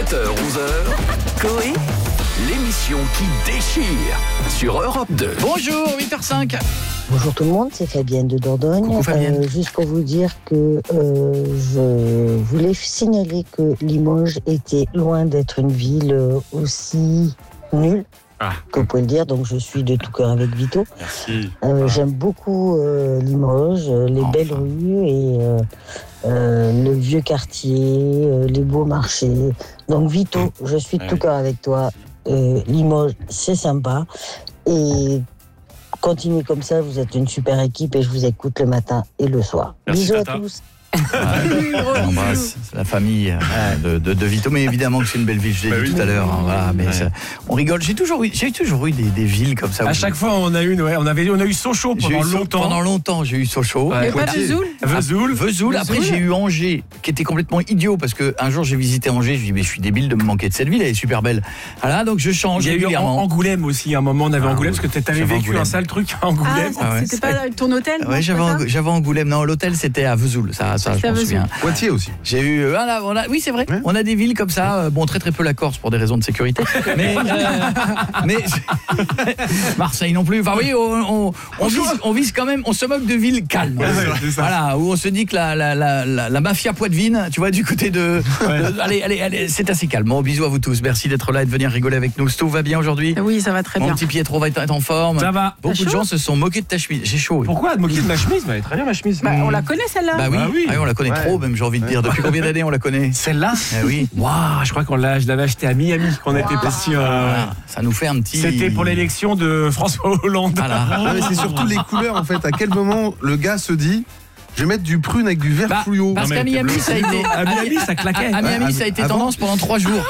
7h-11h, Coé, l'émission qui déchire sur Europe 2. Bonjour, 8h05. Bonjour tout le monde, c'est Fabienne de Dordogne. Coucou Fabienne. Juste pour vous dire que je voulais signaler que Limoges était loin d'être une ville aussi nulle que vous pouvez le dire. Donc je suis de tout cœur avec Vito. Merci. J'aime beaucoup Limoges, les belles rues et le vieux quartier, les beaux marchés. Donc Vito, je suis de tout cœur avec toi. Limoges, c'est sympa. Et continuez comme ça, vous êtes une super équipe et je vous écoute le matin et le soir. Merci, Bisous Tata. à tous. On embrasse la famille de Vito, mais évidemment que c'est une belle ville, je l'ai dit tout à l'heure. Voilà, mais ça, on rigole. J'ai toujours eu des villes comme ça. À chaque fois, on a une, on a eu Sochaux pendant longtemps. J'ai eu Sochaux. mais pas Vesoul. Vesoul. Après, j'ai eu Angers, qui était complètement idiot, parce qu'un jour, j'ai visité Angers, je dis, mais je suis débile de me manquer de cette ville, elle est super belle. Voilà, donc je change Il y a eu régulièrement. Angoulême aussi, un moment, on avait Angoulême, parce que tu avais J'avais vécu Angoulême. un sale truc à Angoulême. C'était pas ton hôtel? Ouais, j'avais Angoulême. Non, l'hôtel, c'était à Vesoul. Ça je à m'en Vesoul. souviens. Poitiers aussi. J'ai eu, oui c'est vrai, on a des villes comme ça, bon très peu la Corse pour des raisons de sécurité, mais Marseille non plus, enfin oui, on vise quand même, on se moque de villes calmes, voilà, où on se dit que la mafia poitevine, tu vois, du côté de allez, c'est assez calme. Bon, bisous à vous tous, merci d'être là et de venir rigoler avec nous. Tout va bien aujourd'hui? Oui, ça va très Mon bien. petit Pietro va être en forme. Ça va. Beaucoup T'as de chaud gens se sont moqués de ta chemise, j'ai chaud. Pourquoi te moquer de ma chemise? Elle est très bien, ma chemise. On la connaît celle-là? Bah oui, Bah oui. Ah oui, on la connaît trop même, j'ai envie de dire. Depuis combien d'années on la connaît? Celle-là? Eh oui. Waouh, je crois je l'avais achetée à Miami quand on était parti. Voilà, ça nous fait un petit... C'était pour l'élection de François Hollande. Voilà. Ah, mais c'est surtout les couleurs en fait. À quel moment le gars se dit je vais mettre du prune avec du vert fluo. Parce qu'à Miami, ça a été... À Miami, ça claquait. À Miami, ça a été Avant. tendance pendant 3 jours.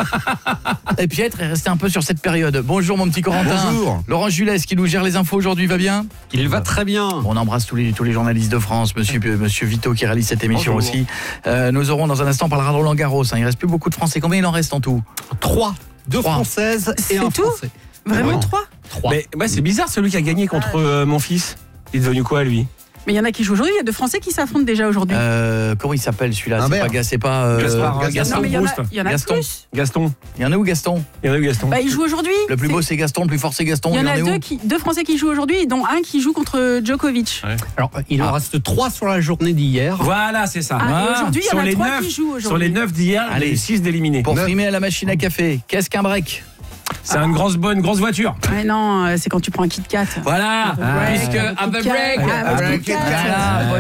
Et Pietre est resté un peu sur cette période. Bonjour mon petit Corentin. Bonjour. Laurent Julès qui nous gère les infos aujourd'hui, va bien? Il va très bien. On embrasse tous les journalistes de France, monsieur Vito qui réalise cette émission aussi. Nous aurons dans un instant, on parlera de Roland Garros. Il ne reste plus beaucoup de Français. Combien il en reste en tout? 3. 2 Trois. françaises et C'est un tout français. Vraiment 3? Mais ouais, c'est bizarre celui qui a gagné contre mon fils. Il est devenu quoi lui? Mais il y en a qui jouent aujourd'hui, il y a 2 Français qui s'affrontent déjà aujourd'hui. Comment il s'appelle celui-là? Humbert. C'est pas Gaspard, Non, Gaston mais il y en a Gaston. plus. Gaston. Il y en a où Gaston? Il y en a eu Gaston. Bah, ils jouent aujourd'hui. Le plus beau c'est Gaston, le plus fort c'est Gaston. Il y en a est où? 2 Français qui jouent aujourd'hui, dont un qui joue contre Djokovic. Alors, il en reste 3 sur la journée d'hier. Voilà, c'est ça. Et aujourd'hui, il y en Sur a les 3 neuf- qui jouent Sur les aujourd'hui. 9 d'hier, il y a Allez. eu 6 d'éliminés. Pour frimer à la machine à café, qu'est-ce qu'un break? C'est une grosse voiture. Ouais, non, c'est quand tu prends un Kit Kat. Voilà, puisque Have a break, have a Kit Kat. Voilà,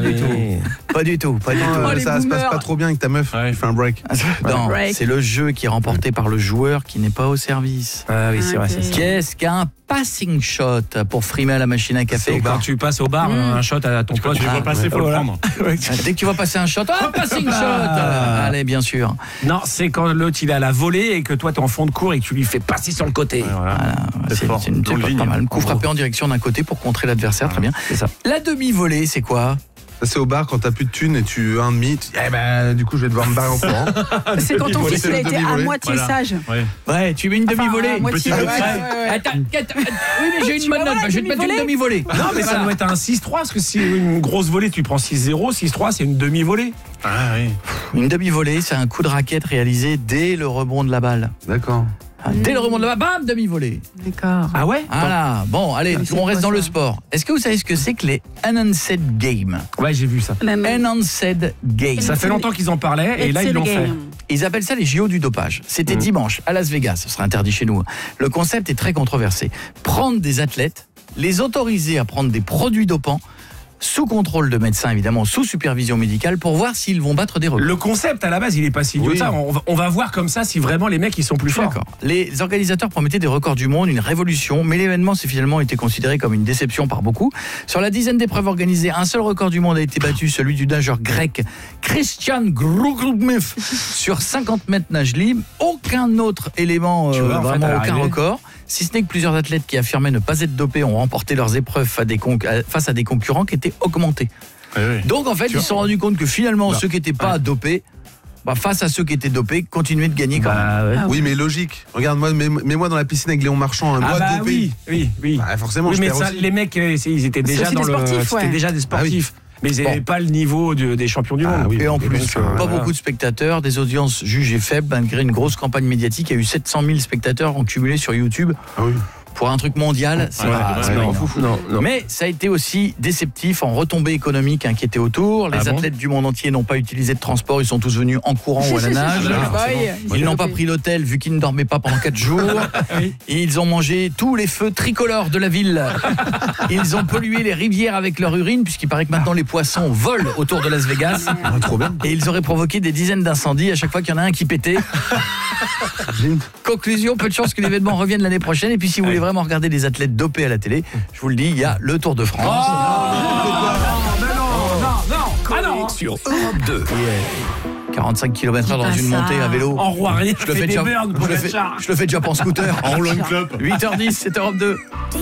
pas du tout. Oh, les Ça se passe boomers. pas trop bien avec ta meuf. Ouais. Je fais un break. Non, Break. c'est le jeu qui est remporté par le joueur qui n'est pas au service. Ah oui, c'est vrai, c'est ça. Qu'est-ce qu'un passing shot pour frimer à la machine à café? Quand tu passes au bar, un shot à ton pote, tu vois passer, faut le prendre. Dès que tu vas passer un shot, passing shot. Allez, bien sûr. Non, c'est quand l'autre il est à la volée et que toi t'es en fond de cours et que tu lui fais passer sur le côté. Voilà, c'est fort. une Longue ligne, pas mal. en Coup gros. frappé en direction d'un côté pour contrer l'adversaire, très bien. C'est ça. La demi-volée, c'est quoi? Ça, c'est au bar quand t'as plus de thunes et tu as un demi. Tu dis, du coup, je vais devoir me barrer en courant. C'est quand ton Demi-volée, fils c'est il a le été à demi-volée. moitié Voilà. sage. Ouais, tu mets une demi-volée. à moitié. Ouais. Attends, oui, mais j'ai Tu une bonne vas note, voir la je vais te mettre une demi-volée. Non, mais ça doit être un 6-3 parce que si une grosse volée, tu prends 6-0, 6-3, c'est une demi-volée. Ah oui. Une demi-volée, c'est un coup de raquette réalisé dès le rebond de la balle. D'accord. Dès le rebond de la balle, bam, demi-volée. D'accord. Ah ouais? Voilà. Bon, allez, c'est on reste quoi, dans le ça sport. Est-ce que vous savez ce que c'est que les Enhanced Games? Ouais, j'ai vu ça. Enhanced Games. Ça fait longtemps qu'ils en parlaient et là ils l'ont fait. Ils appellent ça les JO du dopage. C'était dimanche à Las Vegas, ce sera interdit chez nous. Le concept est très controversé. Prendre des athlètes, les autoriser à prendre des produits dopants, sous contrôle de médecins évidemment, sous supervision médicale, pour voir s'ils vont battre des records. Le concept à la base il est pas si idiot Oui. que ça. On va voir comme ça si vraiment les mecs ils sont plus forts. D'accord. Les organisateurs promettaient des records du monde, une révolution, mais l'événement s'est finalement été considéré comme une déception par beaucoup. Sur la dizaine d'épreuves organisées, un seul record du monde a été battu, celui du nageur grec Christian Grugmev sur 50 mètres nage libre. Aucun autre élément, Tu vois, en fait, vraiment à aucun l'arrivée. record. Si ce n'est que plusieurs athlètes qui affirmaient ne pas être dopés ont remporté leurs épreuves face à des concurrents qui étaient augmentés. Donc en fait, ils se sont rendus compte que finalement, ceux qui n'étaient pas dopés, face à ceux qui étaient dopés, continuaient de gagner quand même. Ouais. Oui, mais logique. Regarde-moi, mets-moi dans la piscine avec Léon Marchand, un Ah doigt bah dopé. oui. Bah, forcément, Oui, je mais perds ça, aussi. les mecs, ils étaient déjà aussi dans des le. sportifs, C'était ouais. déjà des sportifs. Mais ils n'avaient pas le niveau des champions du monde. Et en plus, pas voilà. beaucoup de spectateurs, des audiences jugées faibles malgré une grosse campagne médiatique. Il y a eu 700 000 spectateurs en cumulé sur YouTube. Ah oui. Pour un truc mondial, c'est pas énorme. Non. Mais ça a été aussi déceptif en retombées économiques qui étaient autour. Les athlètes du monde entier n'ont pas utilisé de transport, ils sont tous venus en courant ou à la nage. Ils n'ont pas pris l'hôtel vu qu'ils ne dormaient pas pendant 4 jours. Et ils ont mangé tous les feux tricolores de la ville. Ils ont pollué les rivières avec leur urine, puisqu'il paraît que maintenant les poissons volent autour de Las Vegas. Trop bien. Et ils auraient provoqué des dizaines d'incendies à chaque fois qu'il y en a un qui pétait. Conclusion, peu de chance que l'événement revienne l'année prochaine. Et puis si vous voulez vraiment regarder des athlètes dopés à la télé, je vous le dis, il y a le Tour de France. Sur Europe 2. 45 km/h dans une montée à vélo. En roi rien, Je le fais déjà, burns pour je le fais déjà en scooter. En long club. 8h10, c'est Europe 2.